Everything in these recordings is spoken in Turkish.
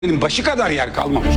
başı kadar yer kalmamış.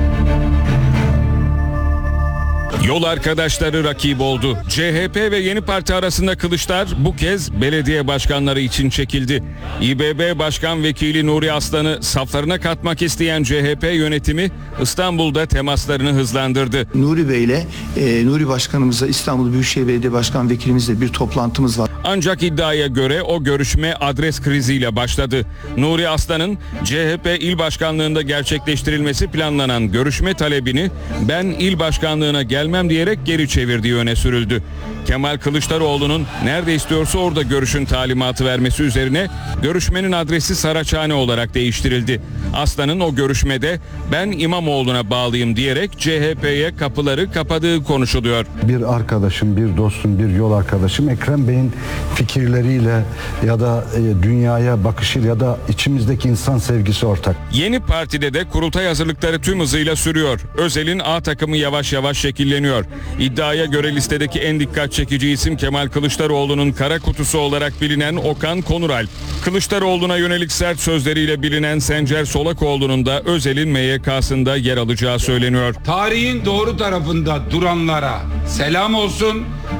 Yol arkadaşları rakip oldu. CHP ve Yeni Parti arasında kılıçlar bu kez belediye başkanları için çekildi. İBB Başkan Vekili Nuri Aslan'ı saflarına katmak isteyen CHP yönetimi İstanbul'da temaslarını hızlandırdı. Nuri Bey'le Nuri Başkanımızla İstanbul Büyükşehir Belediye Başkan Vekilimizle bir toplantımız var. Ancak iddiaya göre o görüşme adres kriziyle başladı. Nuri Aslan'ın CHP il başkanlığında gerçekleştirilmesi planlanan görüşme talebini ben il başkanlığına gelmem diyerek geri çevirdiği öne sürüldü. Kemal Kılıçdaroğlu'nun nerede istiyorsa orada görüşün talimatı vermesi üzerine görüşmenin adresi Saraçhane olarak değiştirildi. Aslan'ın o görüşmede ben İmamoğlu'na bağlıyım diyerek CHP'ye kapıları kapadığı konuşuluyor. Bir arkadaşım, bir dostum, bir yol arkadaşım Ekrem Bey'in fikirleriyle ya da dünyaya bakışıyla ya da içimizdeki insan sevgisi ortak. Yeni Parti'de de kurultay hazırlıkları tüm hızıyla sürüyor. Özel'in A takımı yavaş yavaş şekilleniyor. İddiaya göre listedeki en dikkat çekici isim Kemal Kılıçdaroğlu'nun kara kutusu olarak bilinen Okan Konural. Kılıçdaroğlu'na yönelik sert sözleriyle bilinen Sencer Solakoğlu'nun da Özel'in MYK'sında yer alacağı söyleniyor. Tarihin doğru tarafında duranlara selam olsun.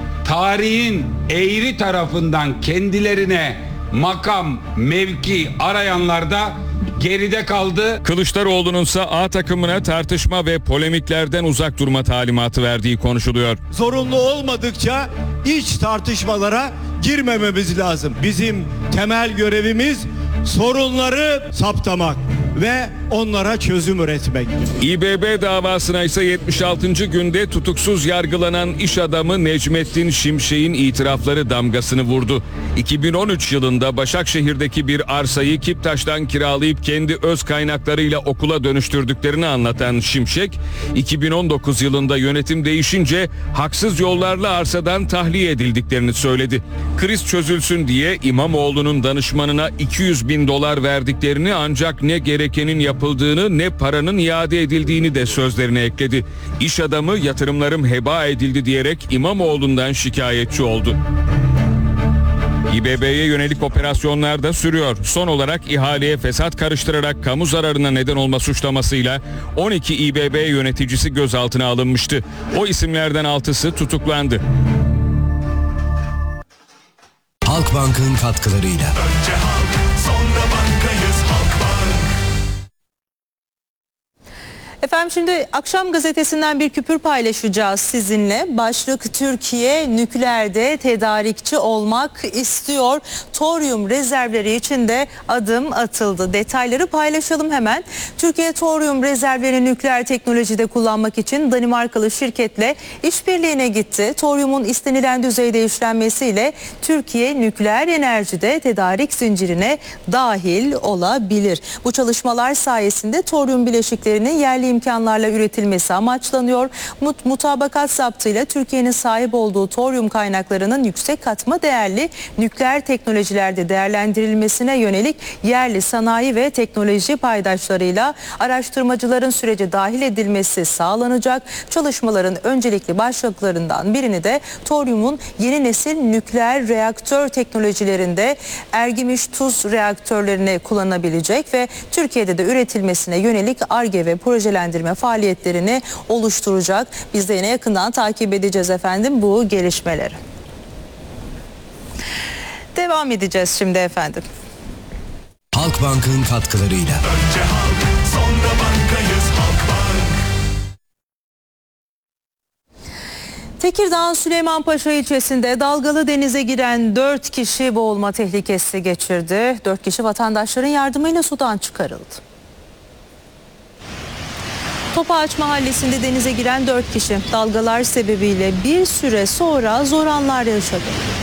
Tarihin eğri tarafından kendilerine makam, mevki arayanlar da geride kaldı. Kılıçdaroğlu'nunsa A takımına tartışma ve polemiklerden uzak durma talimatı verdiği konuşuluyor. Zorunlu olmadıkça iç tartışmalara girmememiz lazım. Bizim temel görevimiz sorunları saptamak ve onlara çözüm üretmek. İBB davasına ise 76. günde tutuksuz yargılanan iş adamı Necmettin Şimşek'in itirafları damgasını vurdu. 2013 yılında Başakşehir'deki bir arsayı Kiptaş'tan kiralayıp kendi öz kaynaklarıyla okula dönüştürdüklerini anlatan Şimşek, 2019 yılında yönetim değişince haksız yollarla arsadan tahliye edildiklerini söyledi. Kriz çözülsün diye İmamoğlu'nun danışmanına 200 bin dolar verdiklerini ancak ne gerekenin yapıldığını ne paranın iade edildiğini de sözlerine ekledi. İş adamı yatırımlarım heba edildi diyerek İmamoğlu'ndan şikayetçi oldu. İBB'ye yönelik operasyonlar da sürüyor. Son olarak ihaleye fesat karıştırarak kamu zararına neden olma suçlamasıyla 12 İBB yöneticisi gözaltına alınmıştı. O isimlerden 6'sı tutuklandı. Halkbank'ın katkılarıyla. Önce halk, sonra bankayız Halkbank. Efendim şimdi Akşam Gazetesi'nden bir küpür paylaşacağız sizinle. Başlık Türkiye nükleerde tedarikçi olmak istiyor. Toryum rezervleri için de adım atıldı. Detayları paylaşalım hemen. Türkiye toryum rezervlerini nükleer teknolojide kullanmak için Danimarkalı şirketle işbirliğine gitti. Toryumun istenilen düzeyde işlenmesiyle Türkiye nükleer enerjide tedarik zincirine dahil olabilir. Bu çalışmalar sayesinde toryum bileşiklerinin yerli imkanlarla üretilmesi amaçlanıyor. Mutabakat zaptıyla Türkiye'nin sahip olduğu toryum kaynaklarının yüksek katma değerli nükleer teknolojilerde değerlendirilmesine yönelik yerli sanayi ve teknoloji paydaşlarıyla araştırmacıların sürece dahil edilmesi sağlanacak. Çalışmaların öncelikli başlıklarından birini de toryumun yeni nesil nükleer reaktör teknolojilerinde ergimiş tuz reaktörlerini kullanabilecek ve Türkiye'de de üretilmesine yönelik Ar-Ge ve projelendirme faaliyetlerini oluşturacak. Biz de yine yakından takip edeceğiz efendim bu gelişmeleri. Devam edeceğiz şimdi efendim. Halkbank'ın katkılarıyla. Önce halk, sonra bankayız Halkbank. Tekirdağ Süleymanpaşa ilçesinde dalgalı denize giren 4 kişi boğulma tehlikesi geçirdi. 4 kişi vatandaşların yardımıyla sudan çıkarıldı. Topağaç Mahallesi'nde denize giren 4 kişi dalgalar sebebiyle bir süre sonra zor anlar yaşadı.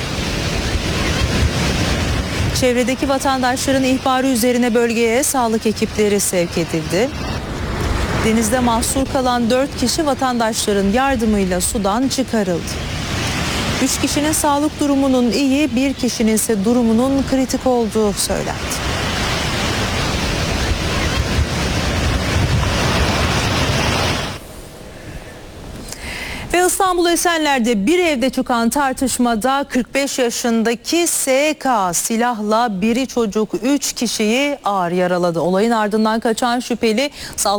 Çevredeki vatandaşların ihbarı üzerine bölgeye sağlık ekipleri sevk edildi. Denizde mahsur kalan 4 kişi vatandaşların yardımıyla sudan çıkarıldı. 3 kişinin sağlık durumunun iyi, bir kişinin ise durumunun kritik olduğu söylendi. Ve İstanbul İstanbul Esenler'de bir evde çıkan tartışmada 45 yaşındaki SK silahla biri çocuk 3 kişiyi ağır yaraladı. Olayın ardından kaçan şüpheli